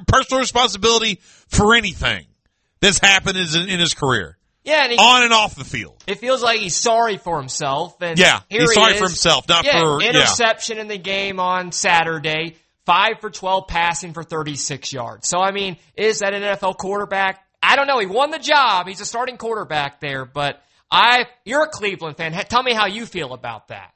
personal responsibility for anything that's happened in his career. Yeah, and on and off the field. It feels like he's sorry for himself. And he's sorry for himself, not for... interception in the game on Saturday, 5 for 12 passing for 36 yards. So, I mean, is that an NFL quarterback? I don't know. He won the job. He's a starting quarterback there, but you're a Cleveland fan. Tell me how you feel about that.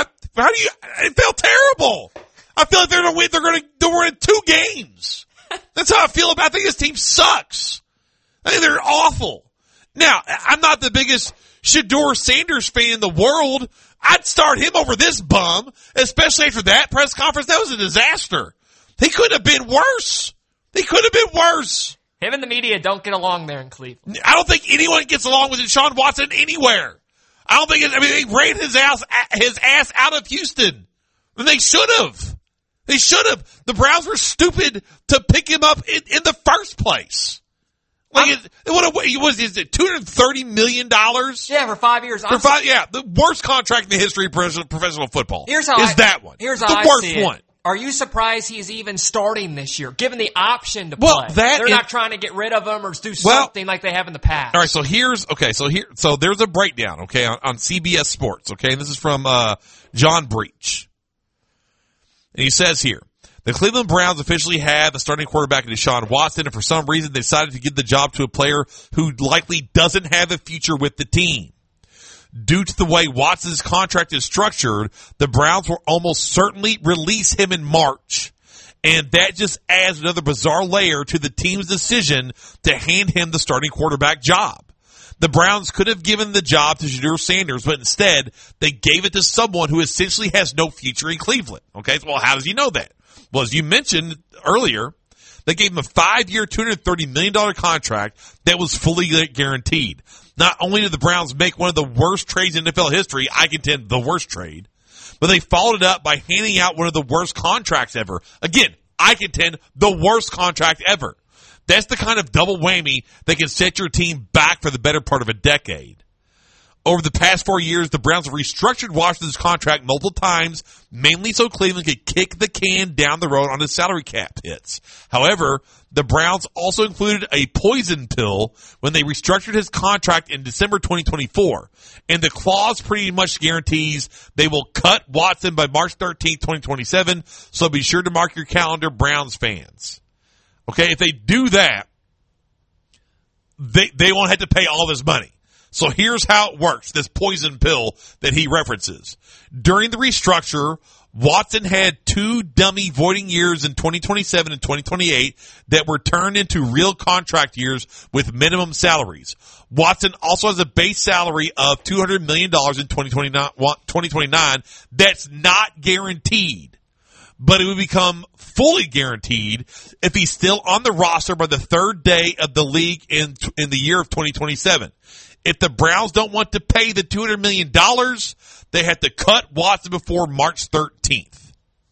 It felt terrible. I feel like they're going to win. They're winning 2 games. That's how I feel about it. I think this team sucks. I think they're awful. Now, I'm not the biggest Shedeur Sanders fan in the world. I'd start him over this bum, especially after that press conference. That was a disaster. He could have been worse. Him and the media don't get along there in Cleveland. I don't think anyone gets along with Deshaun Watson anywhere. They ran his ass out of Houston. And they should have. The Browns were stupid to pick him up in the first place. What is it, $230 million? Yeah, for 5 years. The worst contract in the history of professional football. That one. Here's how the worst one. Are you surprised he's even starting this year, given the option to play? They're not trying to get rid of him or do something like they have in the past. All right, so there's a breakdown, okay, on CBS Sports, okay, and this is from John Breach. And he says here, the Cleveland Browns officially have the starting quarterback in Deshaun Watson, and for some reason they decided to give the job to a player who likely doesn't have a future with the team. Due to the way Watson's contract is structured, the Browns will almost certainly release him in March. And that just adds another bizarre layer to the team's decision to hand him the starting quarterback job. The Browns could have given the job to Shedeur Sanders, but instead they gave it to someone who essentially has no future in Cleveland. Okay, well, how does he know that? Well, as you mentioned earlier, they gave him a 5-year, $230 million contract that was fully guaranteed. Not only did the Browns make one of the worst trades in NFL history, I contend the worst trade, but they followed it up by handing out one of the worst contracts ever. Again, I contend the worst contract ever. That's the kind of double whammy that can set your team back for the better part of a decade. Over the past 4 years, the Browns have restructured Washington's contract multiple times, mainly so Cleveland could kick the can down the road on his salary cap hits. However, the Browns also included a poison pill when they restructured his contract in December 2024. And the clause pretty much guarantees they will cut Watson by March 13, 2027. So be sure to mark your calendar, Browns fans. Okay, if they do that, they won't have to pay all this money. So here's how it works, this poison pill that he references. During the restructure, Watson had 2 dummy voiding years in 2027 and 2028 that were turned into real contract years with minimum salaries. Watson also has a base salary of $200 million in 2029 that's not guaranteed, but it would become fully guaranteed if he's still on the roster by the 3rd day of the league in the year of 2027. If the Browns don't want to pay the $200 million, they have to cut Watson before March 13th.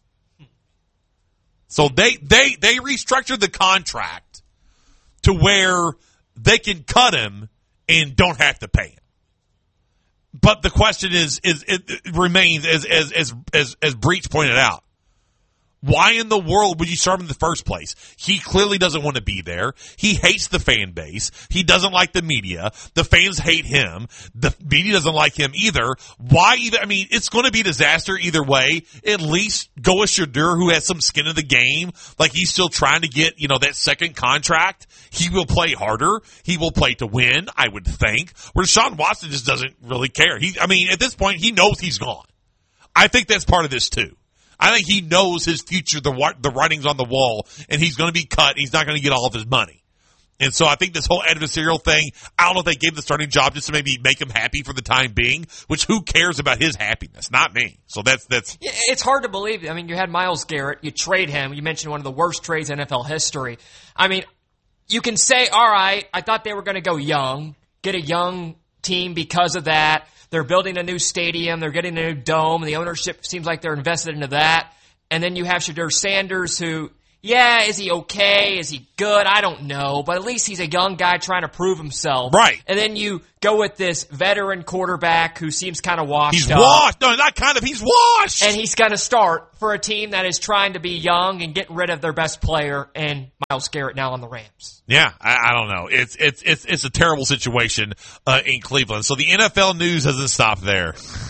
So they restructured the contract to where they can cut him and don't have to pay him. But the question it remains as Breach pointed out. Why in the world would you start him in the first place? He clearly doesn't want to be there. He hates the fan base. He doesn't like the media. The fans hate him. The media doesn't like him either. Why even? I mean, it's going to be a disaster either way. At least go with Shedeur, who has some skin in the game. Like he's still trying to get, that second contract. He will play harder. He will play to win, I would think. Where Deshaun Watson just doesn't really care. At this point, he knows he's gone. I think that's part of this too. I think he knows his future, the writing's on the wall, and he's going to be cut. He's not going to get all of his money. And so I think this whole adversarial thing, I don't know if they gave him the starting job just to maybe make him happy for the time being, which who cares about his happiness? Not me. So that's. Yeah, it's hard to believe. I mean, you had Myles Garrett. You trade him. You mentioned one of the worst trades in NFL history. I mean, you can say, all right, I thought they were going to go young, get a young team because of that. They're building a new stadium. They're getting a new dome. The ownership seems like they're invested into that. And then you have Shedeur Sanders, who Yeah, is he okay? Is he good? I don't know. But at least he's a young guy trying to prove himself. Right. And then you go with this veteran quarterback who seems kind of washed He's up. washed. No, not kind of. He's washed. And he's going to start for a team that is trying to be young and get rid of their best player and Myles Garrett now on the Rams. Yeah, I don't know. It's a terrible situation in Cleveland. So the NFL news doesn't stop there.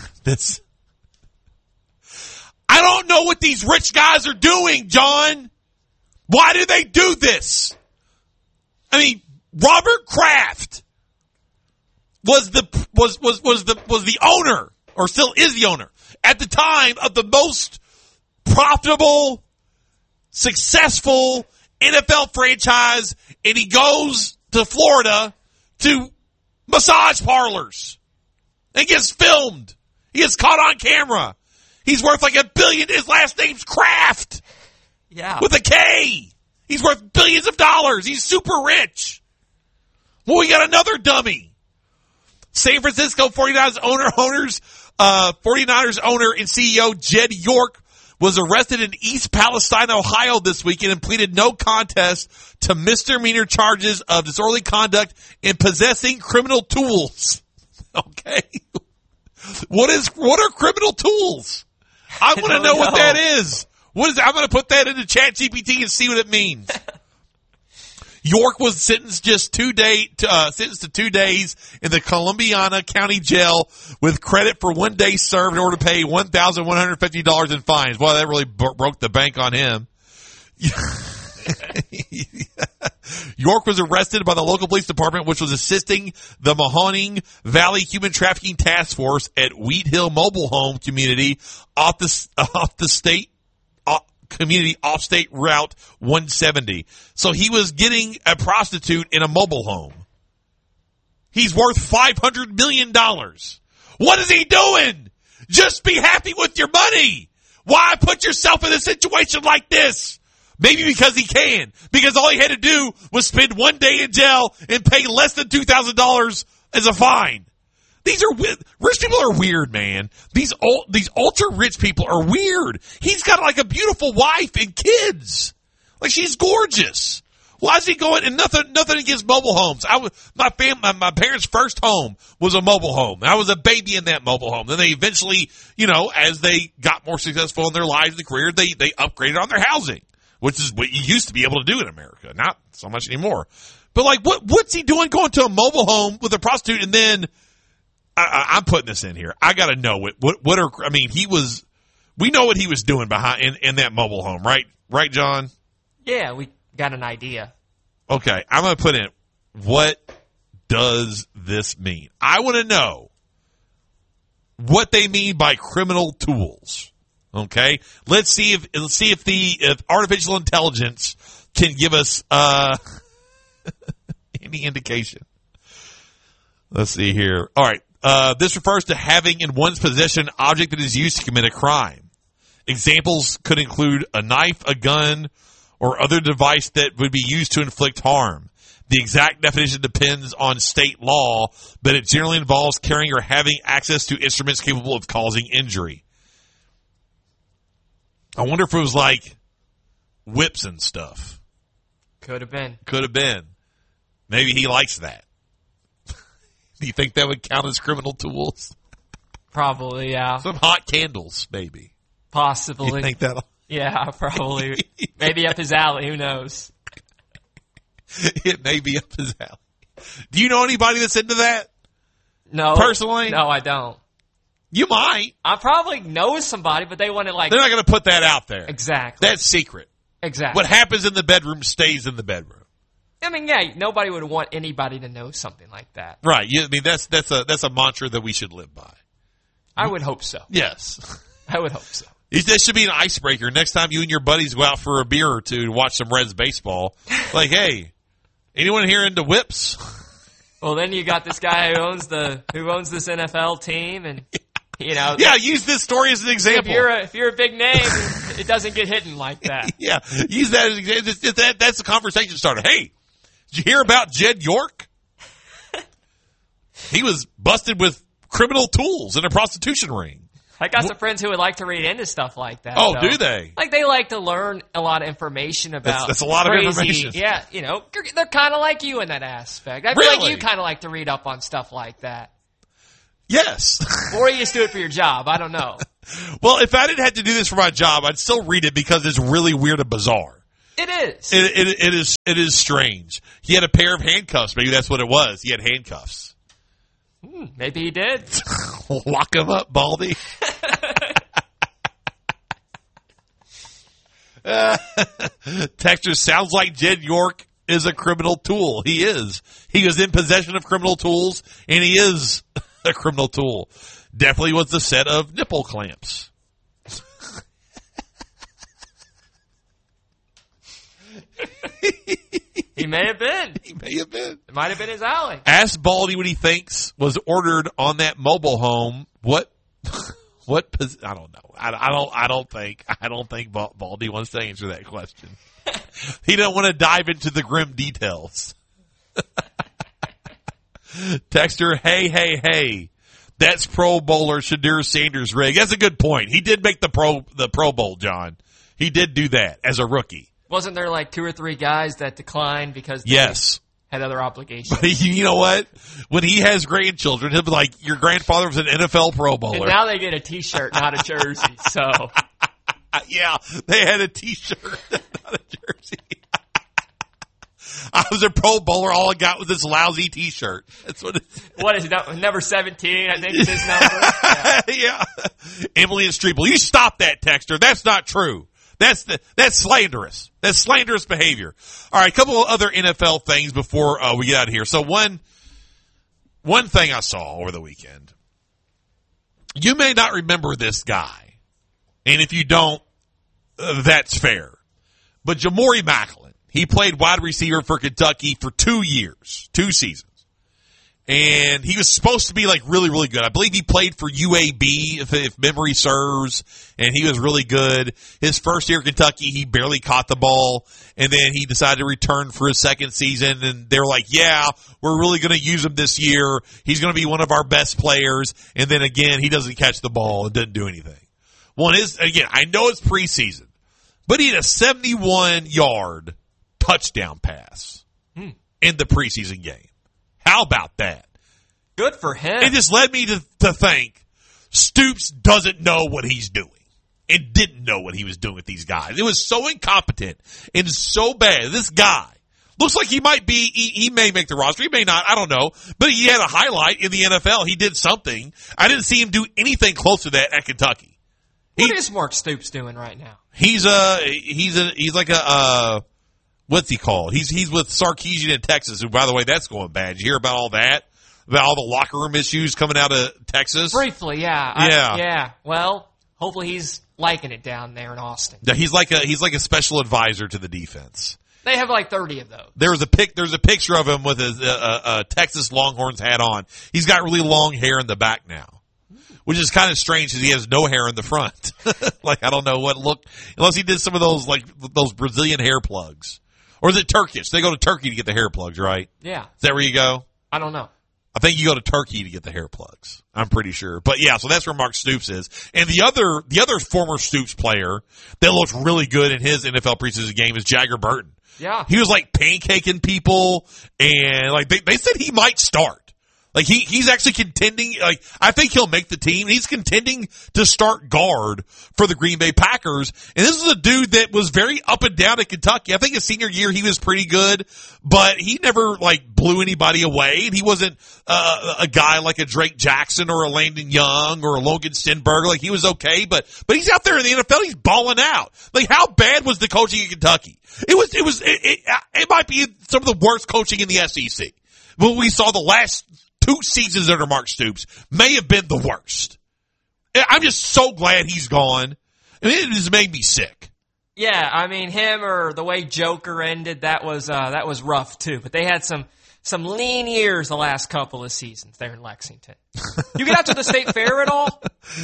I don't know what these rich guys are doing, John. Why do they do this? I mean, Robert Kraft was the owner, or still is the owner, at the time of the most profitable, successful NFL franchise, and he goes to Florida to massage parlors and gets filmed. He gets caught on camera. He's worth like $1 billion. His last name's Kraft. Yeah. With a K. He's worth billions of dollars. He's super rich. Well, we got another dummy. San Francisco 49ers owner and CEO Jed York was arrested in East Palestine, Ohio this weekend and pleaded no contest to misdemeanor charges of disorderly conduct and possessing criminal tools. Okay. What are criminal tools? I want to know what that is. What is it? I'm going to put that into ChatGPT and see what it means. York was sentenced to 2 days in the Columbiana County Jail with credit for 1 day served in order to pay $1,150 in fines. Well, that really broke the bank on him. York was arrested by the local police department, which was assisting the Mahoning Valley Human Trafficking Task Force at Wheat Hill Mobile Home Community off State Route 170. So he was getting a prostitute in a mobile home. He's worth $500 million. What is he doing? Just be happy with your money. Why put yourself in a situation like this? Maybe because he can. Because all he had to do was spend 1 day in jail and pay less than $2,000 as a fine. Rich people are weird, man. These ultra rich people are weird. He's got like a beautiful wife and kids. Like she's gorgeous. Why is he going? And nothing against mobile homes. My parents' first home was a mobile home. I was a baby in that mobile home. Then they eventually, as they got more successful in their lives and career, they upgraded on their housing, which is what you used to be able to do in America. Not so much anymore. But like, what's he doing going to a mobile home with a prostitute and then? I'm putting this in here. I got to know we know what he was doing behind in that mobile home, right? Right, John? Yeah, we got an idea. Okay, I'm going to put in, what does this mean? I want to know what they mean by criminal tools. Okay? Let's see if artificial intelligence can give us any indication. Let's see here. All right. This refers to having in one's possession an object that is used to commit a crime. Examples could include a knife, a gun, or other device that would be used to inflict harm. The exact definition depends on state law, but it generally involves carrying or having access to instruments capable of causing injury. I wonder if it was like whips and stuff. Could have been. Maybe he likes that. Do you think that would count as criminal tools? Probably, yeah. Some hot candles, maybe. Possibly. You think that'll? Yeah, probably. Maybe up his alley. Who knows? It may be up his alley. Do you know anybody that's into that? No. Personally? No, I don't. You might. I probably know somebody, but they want to They're not going to put that out there. Exactly. That's secret. Exactly. What happens in the bedroom stays in the bedroom. I mean, yeah, nobody would want anybody to know something like that. Right. I mean, that's a mantra that we should live by. I would hope so. Yes. I would hope so. That should be an icebreaker. Next time you and your buddies go out for a beer or two to watch some Reds baseball, like, hey, anyone here into whips? Well, then you got this guy who owns this NFL team, and yeah, use this story as an example. If you're a big name, it doesn't get hidden like that. Yeah, use that as an example. That's the conversation starter. Hey, did you hear about Jed York? He was busted with criminal tools in a prostitution ring. I got some friends who would like to read into stuff like that. Oh, though. do they? Like, they like to learn a lot of information about That's a lot crazy, of information. Yeah, they're kind of like you in that aspect. I feel Really? like you kind of like to read up on stuff like that. Yes. Or you just do it for your job. I don't know. Well, if I didn't have to do this for my job, I'd still read it because it's really weird and bizarre. It is. It is strange. He had a pair of handcuffs. Maybe that's what it was. He had handcuffs. Maybe he did. Lock him up, Baldy. Texture sounds like Jed York is a criminal tool. He is. He was in possession of criminal tools, and he is a criminal tool. Definitely was the set of nipple clamps. He may have been. He may have been. It might have been his alley. Ask Baldy what he thinks was ordered on that mobile home. What? I don't know. I don't think Baldy wants to answer that question. He don't want to dive into the grim details. Texter, hey. That's Pro Bowler Shadir Sanders rig. That's a good point. He did make the Pro Bowl, John. He did do that as a rookie. Wasn't there like 2 or 3 guys that declined because they had other obligations? But you know what? When he has grandchildren, he'll be like, your grandfather was an NFL Pro Bowler. And now they get a T-shirt, not a jersey. So yeah, they had a T-shirt, not a jersey. I was a Pro Bowler. All I got was this lousy T-shirt. That's what. What is it? Number 17, I think is his number. Yeah. Emily and Streeple, you stop that, Texter. That's not true. That's slanderous. That's slanderous behavior. All right, a couple of other NFL things before we get out of here. So one thing I saw over the weekend. You may not remember this guy, and if you don't, that's fair. But Jamori Macklin, he played wide receiver for Kentucky for 2 years, 2 seasons. And he was supposed to be like really, really good. I believe he played for UAB, if memory serves, and he was really good. His first year at Kentucky, he barely caught the ball, and then he decided to return for his second season, and they were like, yeah, we're really going to use him this year. He's going to be one of our best players, and then again, he doesn't catch the ball and doesn't do anything. One is, again, I know it's preseason, but he had a 71-yard touchdown pass in the preseason game. How about that? Good for him. It just led me to think Stoops doesn't know what he's doing and didn't know what he was doing with these guys. It was so incompetent and so bad. This guy looks like he might be, he may make the roster. He may not. I don't know. But he had a highlight in the NFL. He did something. I didn't see him do anything close to that at Kentucky. What is Mark Stoops doing right now? He's like a what's he called? He's with Sarkisian in Texas, who, by the way, that's going bad. Did you hear about all that? About all the locker room issues coming out of Texas? Briefly, yeah. Yeah. Well, hopefully he's liking it down there in Austin. Yeah, he's like a special advisor to the defense. They have like 30 of those. There's a picture of him with his Texas Longhorns hat on. He's got really long hair in the back now, which is kind of strange because he has no hair in the front. Like, I don't know what look, unless he did some of those, like, those Brazilian hair plugs. Or is it Turkish? They go to Turkey to get the hair plugs, right? Yeah. Is that where you go? I don't know. I think you go to Turkey to get the hair plugs. I'm pretty sure. But yeah, so that's where Mark Stoops is. And the other former Stoops player that looks really good in his NFL preseason game is Jagger Burton. Yeah. He was like pancaking people, and like they said he might start. Like he's actually contending. Like, I think he'll make the team. He's contending to start guard for the Green Bay Packers. And this is a dude that was very up and down at Kentucky. I think his senior year he was pretty good, but he never like blew anybody away. And he wasn't a guy like a Drake Jackson or a Landon Young or a Logan Stenberger. Like, he was okay, but he's out there in the NFL. He's balling out. Like, how bad was the coaching in Kentucky? It might be some of the worst coaching in the SEC. What we saw the last 2 seasons under Mark Stoops may have been the worst. I'm just so glad he's gone. I mean, it just made me sick. Yeah, I mean, him or the way Joker ended, that was rough too. But they had some lean years the last couple of seasons there in Lexington. You get out to the state fair at all?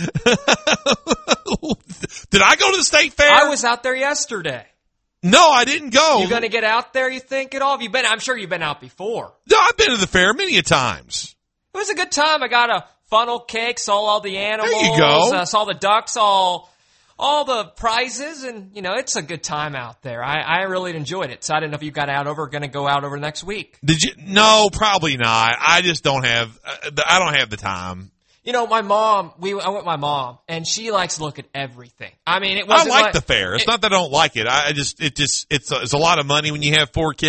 Did I go to the state fair? I was out there yesterday. No, I didn't go. You going to get out there, you think, at all? I'm sure you've been out before. No, I've been to the fair many a times. It was a good time. I got a funnel cake, saw all the animals. There you go. Saw the ducks, all the prizes, and, it's a good time out there. I really enjoyed it. So I didn't know if you got going to go out over next week. Did you? No, probably not. I just don't have, I don't have the time. My mom, I went with my mom, and she likes to look at everything. I mean, it wasn't I like the fair. It's not that I don't like it. It's a lot of money when you have 4 kids.